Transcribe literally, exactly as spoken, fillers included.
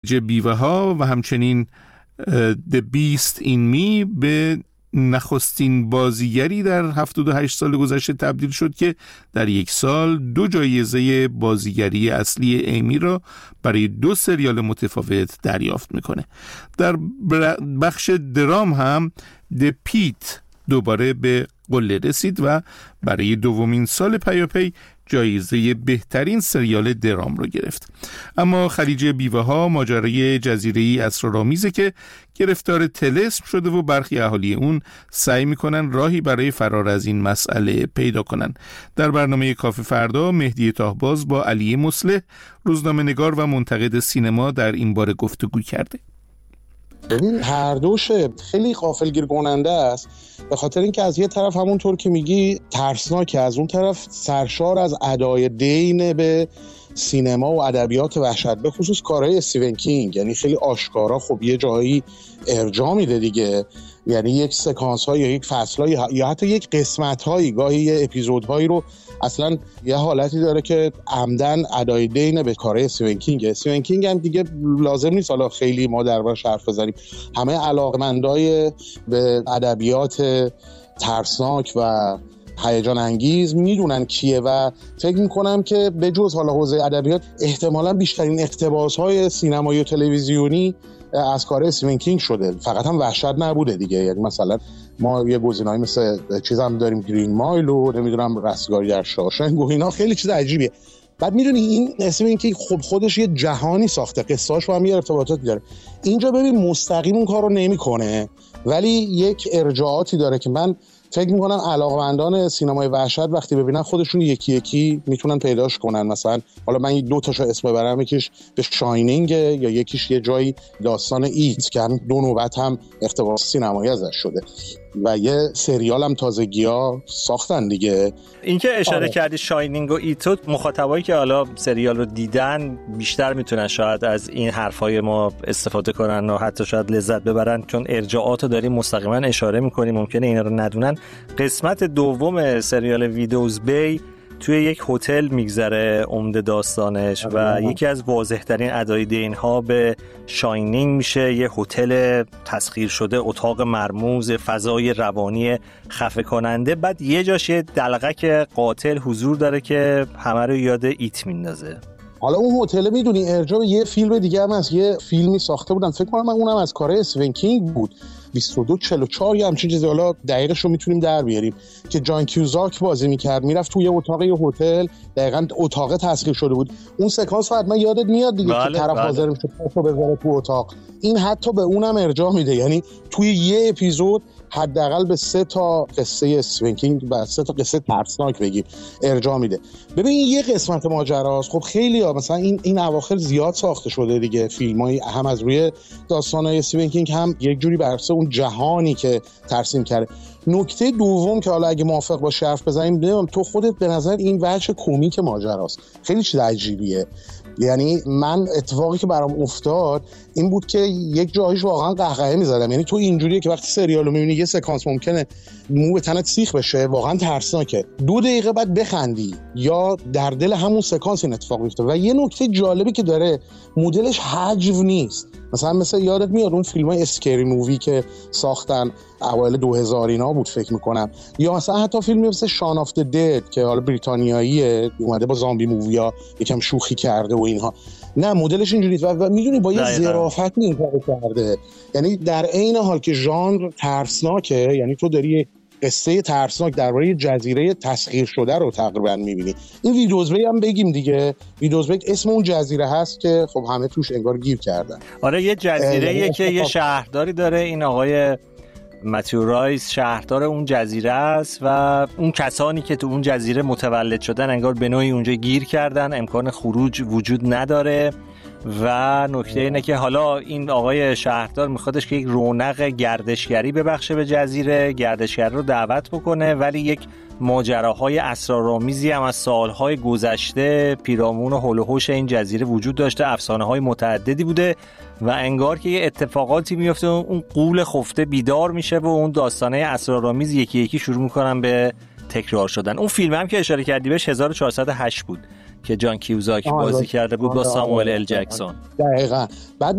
خلیج بیوه ها و همچنین The Beast in Me به نخستین بازیگری در هفتاد و هشت سال گذشته تبدیل شد که در یک سال دو جایزه بازیگری اصلی ایمی را برای دو سریال متفاوت دریافت میکنه. در بخش درام هم The Pit دوباره به قله رسید و برای دومین سال پیاپی جایزه بهترین سریال درام رو گرفت. اما خلیج بیوه ها ماجرای جزیره‌ای اسرارآمیزه که گرفتار طلسم شده و برخی اهالی اون سعی میکنن راهی برای فرار از این مسئله پیدا کنن. در برنامه کافی فردا مهدی تاهباز با علی مصلح، روزنامه‌نگار و منتقد سینما، در این باره گفتگو کرده. ببین هر دوش خیلی غافلگیر کننده است، به خاطر اینکه از یه طرف همونطور که میگی ترسناکه، از اون طرف سرشار از ادای دین به سینما و ادبیات وحشت، به خصوص کارهای استیون کینگ. یعنی خیلی آشکارا خب یه جایی ارجاع میده دیگه، یعنی یک سکانس های یا یک فصل های یا حتی یک قسمت هایی، گاهی یه اپیزود هایی رو اصلا یه حالتی داره که عمدن ادای دین به کارهای استیون کینگ. استیون کینگ هم دیگه لازم نیست حالا خیلی ما دربارش حرف بزنیم، همه علاقمندای به ادبیات ترسناک و هیجان انگیز میدونن کیه و فکر میکنم که به جز حالا حوزه ادبیات احتمالاً بیشترین اقتباس‌های سینمایی و تلویزیونی از کار استیون کینگ شده. فقط هم وحشت نبوده دیگه، یعنی مثلا ما یه گزینه‌ای مثل چیزام داریم، گرین مایل و نمیدونم رستگاری در شاوشنگ و اینا، خیلی چیز عجیبیه. بعد میدونی این استیون کینگ خب خودش یه جهانی ساخته، قصه‌اش با هم یه ارتباطاتی داره. اینجا ببین مستقیم اون کارو نمیکنه، ولی یک ارجاعاتی داره که من فکر میکنم علاقمندان سینمای وحشت وقتی ببینن خودشون یکی یکی میتونن پیداش کنن. مثلا حالا من دو تاشو اسم ببرم، یکیش به شاینینگ یا یکیش یه جایی داستان ایت که هم دو نوبت هم اقتباس سینمایی ازش شده و یه سریال هم تازگی‌ها ساختن دیگه. این که اشاره آره. کردی شاینینگ و ایتو، مخاطبایی که حالا سریال رو دیدن بیشتر میتونن شاید از این حرفای ما استفاده کنن و حتی شاید لذت ببرن، چون ارجاعات رو داریم مستقیما اشاره میکنیم، ممکنه اینا رو ندونن. قسمت دوم سریال ویدوز بی توی یک هتل میگذره عمده داستانش و یکی از واضح‌ترین ادای دین‌ها به شاینینگ میشه یه هتل تسخیر شده، اتاق مرموز، فضای روانی خفه کننده. بعد یه جاش یه دلغک قاتل حضور داره که همه رو یاد ایت میندازه. حالا اون هتل میدونی ارجاع به یه فیلم دیگه هم از یه فیلمی ساخته بودن، فکر کنم اونم از کار استیون کینگ بود، بیست و دو چهل و چهار یا همچین چیزی، حالا دقیقش رو میتونیم در بیاریم، که جان کیوزاک بازی میکرد، میرفت توی اتاق یه هتل، دقیقاً اتاق تسخیر شده بود. اون سکانس حتما یادت میاد دیگه، بله، که طرف بله. حاضر میشه پاشو بذاره تو اتاق. این حتی به اونم ارجاع میده، یعنی توی یه اپیزود حداقل به سه تا قصه استیون کینگ و سه تا قصه ترسناک بگیم ارجاع میده. ببین یه قسمت ماجراست، خب خیلی ها مثلا این این اواخر زیاد ساخته شده دیگه، فیلمای هم از روی داستانای استیون کینگ هم یک جوری بر اساس اون جهانی که ترسیم کرده. نکته دوم که حالا اگه موافق باشی حرف بزنیم، نمیدونم تو خودت به نظر این وجه کمیک ماجراست خیلی چیز عجیبیه. یعنی من اتفاقی که برام افتاد این بود که یک جایش واقعا قهقهه می‌زدم. یعنی تو اینجوریه که وقتی سریالو می‌بینی یه سکانس ممکنه مو به تنت سیخ بشه، واقعا ترسناکه، دو دقیقه بعد بخندی یا در دل همون سکانس این اتفاق میفته. و یه نکته جالبی که داره، مدلش حجو نیست. مثلا مثلا یادت میاد اون فیلمای اسکری مووی که ساختن اوایل دو هزار اینا بود فکر میکنم، یا مثلا حتی فیلمی مثل شان آف د دد که حالا بریتانیاییه، اومده با زامبی موویا یکم شوخی کرده و اینها. نه مدلش اینجوریه و, و میدونی با یه ظرافت این کارو کرده، یعنی در عین حال که ژانر ترسناکه، یعنی تو داری قصه ترسناک درباره جزیره تسخیر شده رو تقریبا می‌بینی. این ویدوز بی هم بگیم دیگه، ویدوز بی اسم اون جزیره هست که خب همه توش انگار گیر کردن. آره یه جزیره‌ایه که یه شهرداری داره، این آقای متیو رایس شهردار اون جزیره است و اون کسانی که تو اون جزیره متولد شدن انگار به نوعی اونجا گیر کردن، امکان خروج وجود نداره. و نکته اینه که حالا این آقای شهردار میخوادش که یک رونق گردشگری ببخشه به جزیره، گردشگر رو دعوت بکنه، ولی یک ماجراهای اسرارآمیزی هم از سالهای گذشته پیرامون و هول و هوش این جزیره وجود داشته، افسانه‌های متعددی بوده و انگار که یه اتفاقاتی میفته، اون غول خفته بیدار میشه و اون داستانه اسرارآمیز یکی یکی شروع میکنن به تکرار شدن. اون فیلم هم که اشاره کردی بهش هزار و چهارصد و هشت بود که جان کیوزاک بازی کرده بود با ساموئل ال جکسون. دقیقاً. بعد